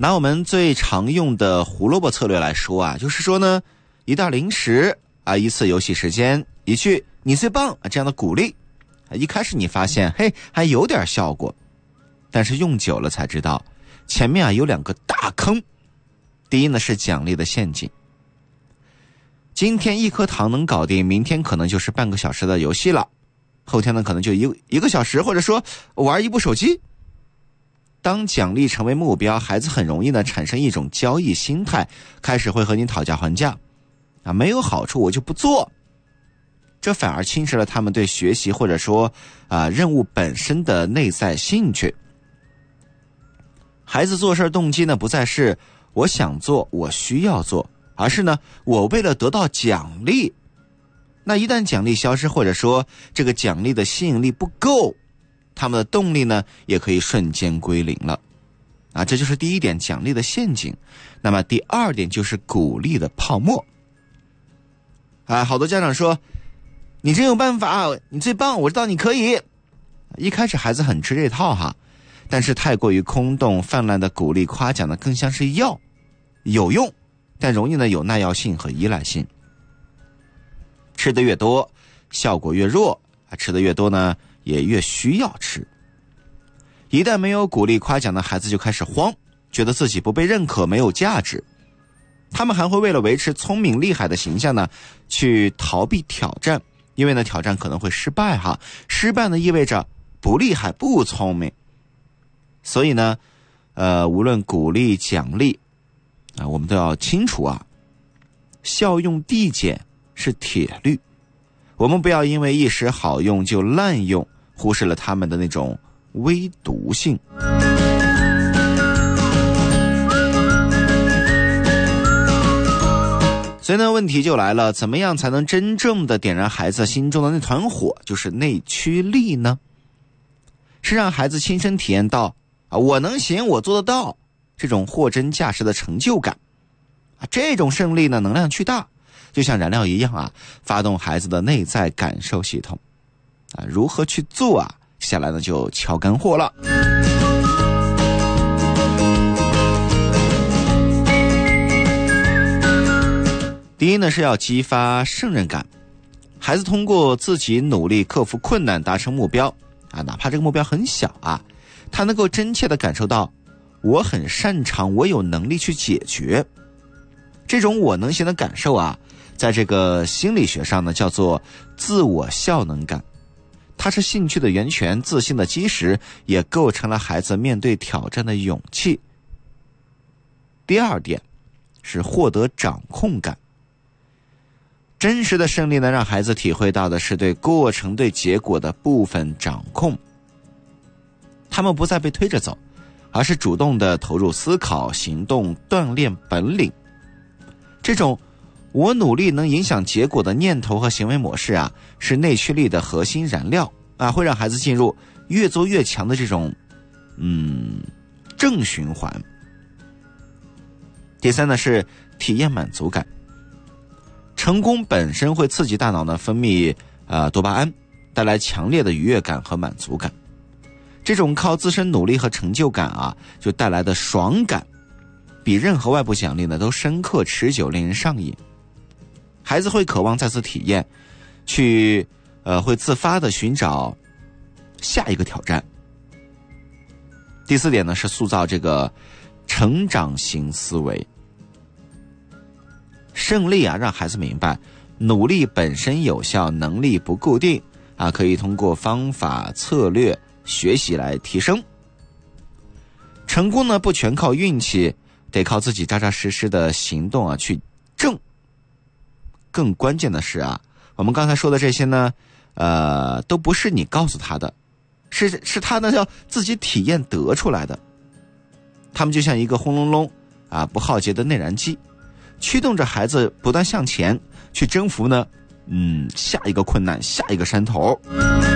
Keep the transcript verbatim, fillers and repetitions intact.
拿我们最常用的胡萝卜策略来说啊，就是说呢，一袋零食啊，一次游戏时间，一句你最棒啊这样的鼓励，一开始你发现嘿还有点效果，但是用久了才知道前面啊有两个大坑。第一呢是奖励的陷阱，今天一颗糖能搞定，明天可能就是半个小时的游戏了，后天呢可能就一一个小时，或者说玩一部手机。当奖励成为目标，孩子很容易呢产生一种交易心态，开始会和你讨价还价啊，没有好处我就不做，这反而侵蚀了他们对学习或者说啊任务本身的内在兴趣。孩子做事动机呢不再是我想做我需要做，而是呢我为了得到奖励。那一旦奖励消失，或者说这个奖励的吸引力不够，他们的动力呢也可以瞬间归零了啊，这就是第一点，奖励的陷阱。那么第二点就是鼓励的泡沫啊，好多家长说你真有办法，你最棒，我知道你可以。一开始孩子很吃这套哈，但是太过于空洞泛滥的鼓励夸奖呢更像是药，有用但容易呢有耐药性和依赖性，吃得越多效果越弱，吃得越多呢也越需要吃。一旦没有鼓励夸奖的孩子就开始慌，觉得自己不被认可，没有价值。他们还会为了维持聪明厉害的形象呢去逃避挑战，因为呢挑战可能会失败哈，失败呢意味着不厉害不聪明。所以呢呃无论鼓励奖励啊，我们都要清楚啊，效用递减是铁律，我们不要因为一时好用就滥用，忽视了他们的那种微毒性。所以呢问题就来了，怎么样才能真正的点燃孩子心中的那团火，就是内驱力呢？是让孩子亲身体验到啊，我能行，我做得到，这种货真价实的成就感啊，这种胜利呢能量巨大，就像燃料一样啊，发动孩子的内在感受系统啊。如何去做啊？下来呢就敲干货了。第一呢是要激发胜任感，孩子通过自己努力克服困难达成目标啊，哪怕这个目标很小啊，他能够真切地感受到我很擅长，我有能力去解决。这种我能行的感受啊，在这个心理学上呢叫做自我效能感，它是兴趣的源泉，自信的基石，也构成了孩子面对挑战的勇气。第二点是获得掌控感，真实的胜利呢，让孩子体会到的是对过程对结果的部分掌控，他们不再被推着走，而是主动的投入思考行动，锻炼本领。这种我努力能影响结果的念头和行为模式啊，是内驱力的核心燃料啊，会让孩子进入越做越强的这种嗯正循环。第三呢是体验满足感，成功本身会刺激大脑呢分泌呃多巴胺，带来强烈的愉悦感和满足感。这种靠自身努力和成就感啊，就带来的爽感，比任何外部奖励呢都深刻持久，令人上瘾。孩子会渴望再次体验，去呃会自发的寻找下一个挑战。第四点呢是塑造这个成长型思维。胜利啊，让孩子明白努力本身有效，能力不固定啊，可以通过方法策略学习来提升。成功呢不全靠运气，得靠自己扎扎实实的行动啊去挣。更关键的是啊，我们刚才说的这些呢呃都不是你告诉他的，是是他呢要自己体验得出来的。他们就像一个轰隆隆啊不耗竭的内燃机，驱动着孩子不断向前去征服呢嗯下一个困难，下一个山头。